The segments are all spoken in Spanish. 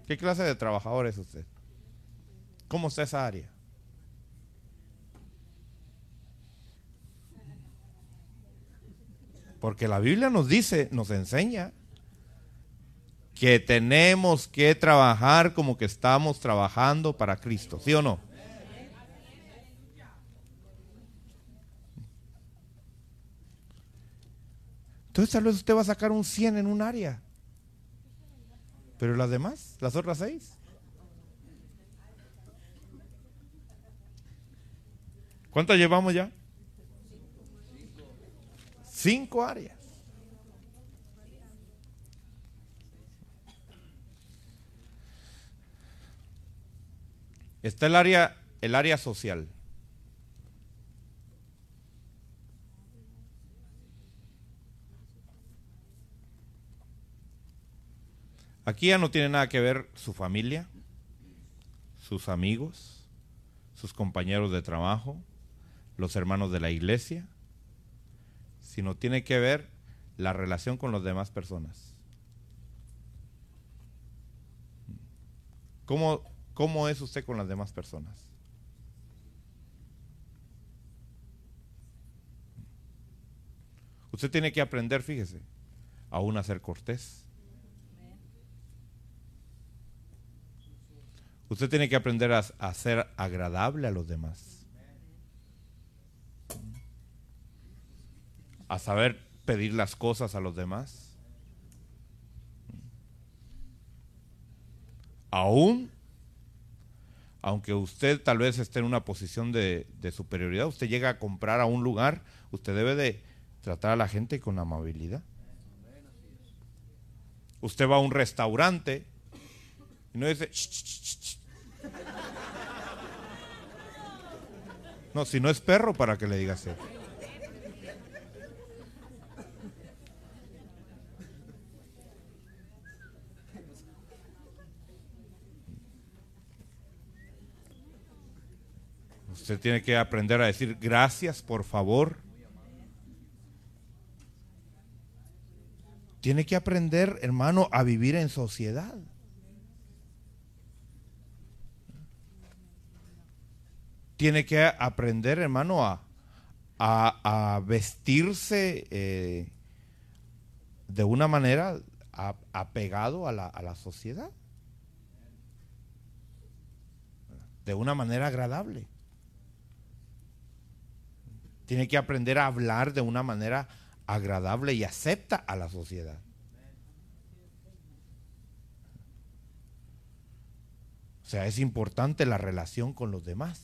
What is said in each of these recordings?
¿Qué clase de trabajador es usted? ¿Cómo está esa área? Porque la Biblia nos dice, nos enseña que tenemos que trabajar como que estamos trabajando para Cristo, ¿sí o no? Entonces tal vez usted va a sacar un 100 en un área, pero las demás, las otras 6. ¿Cuántas llevamos ya? 5 áreas. Está el área social. Aquí ya no tiene nada que ver su familia, sus amigos, sus compañeros de trabajo, los hermanos de la iglesia, sino tiene que ver la relación con las demás personas. ¿Cómo es usted con las demás personas? Usted tiene que aprender, fíjese, aún a ser cortés. Usted tiene que aprender a ser agradable a los demás. A saber pedir las cosas a los demás. Aunque usted tal vez esté en una posición de superioridad, usted llega a comprar a un lugar, usted debe de tratar a la gente con amabilidad. Usted va a un restaurante y no dice ch, ch, ch, ch. No, si no es perro, para que le diga así. Usted tiene que aprender a decir gracias, por favor. Tiene que aprender, hermano, a vivir en sociedad. Tiene que aprender, hermano, a vestirse de una manera apegado a la sociedad. De una manera agradable. Tiene que aprender a hablar de una manera agradable y acepta a la sociedad. O sea, es importante la relación con los demás.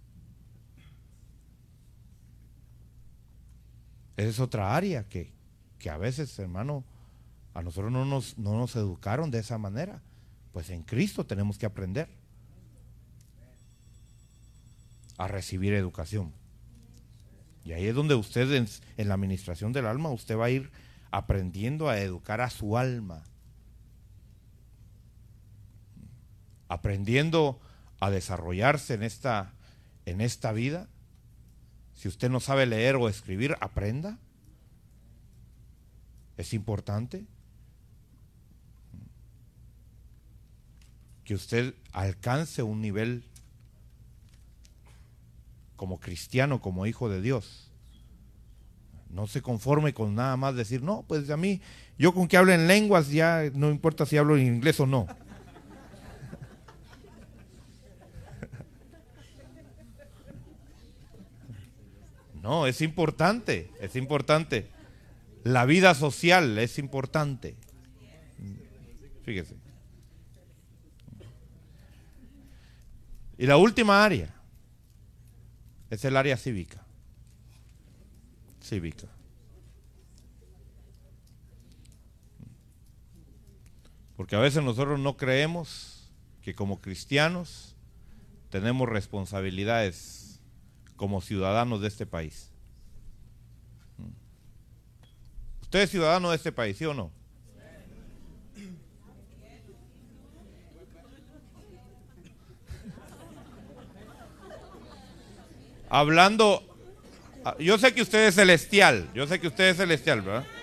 Esa es otra área que a veces, hermano, a nosotros no nos educaron de esa manera. Pues en Cristo tenemos que aprender a recibir educación. Y ahí es donde usted en la administración del alma, usted va a ir aprendiendo a educar a su alma. Aprendiendo a desarrollarse en esta vida. Si usted no sabe leer o escribir, aprenda. Es importante que usted alcance un nivel como cristiano, como hijo de Dios. No se conforme con nada más decir, no, pues a mí, yo con que hable en lenguas ya no importa si hablo en inglés o no. No, es importante, es importante. La vida social es importante. Fíjese. Y la última área es el área cívica. Cívica. Porque a veces nosotros no creemos que como cristianos tenemos responsabilidades como ciudadanos de este país. ¿Usted es ciudadano de este país, sí o no? Hablando, yo sé que usted es celestial, ¿verdad?